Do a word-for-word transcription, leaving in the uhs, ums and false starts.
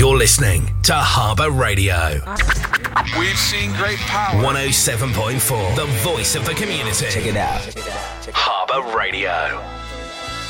You're listening to Harbour Radio. We've seen great power. one oh seven point four, the voice of the community. Check it out. Harbour Radio.